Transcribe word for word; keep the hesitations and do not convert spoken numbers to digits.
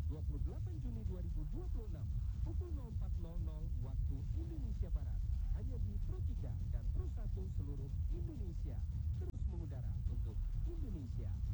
dua puluh delapan Juni dua ribu dua puluh enam, pukul nol empat nol nol waktu Indonesia Barat. Hanya di Pro tiga dan Pro satu seluruh Indonesia. Terus mengudara untuk Indonesia.